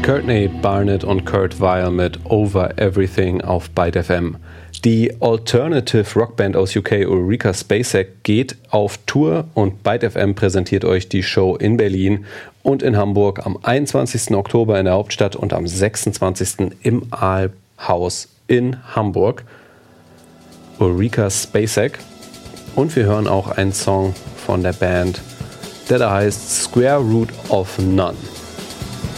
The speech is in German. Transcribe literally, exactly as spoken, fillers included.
Courtney Barnett und Kurt Vile mit Over Everything auf Byte F M. Die Alternative Rockband aus U K Ulrika Spacek geht auf Tour und Byte F M präsentiert euch die Show in Berlin und in Hamburg am einundzwanzigsten Oktober in der Hauptstadt und am sechsundzwanzigsten im Aalhaus in Hamburg. Ulrika Spacek. Und wir hören auch einen Song von der Band, der da heißt Square Root of None.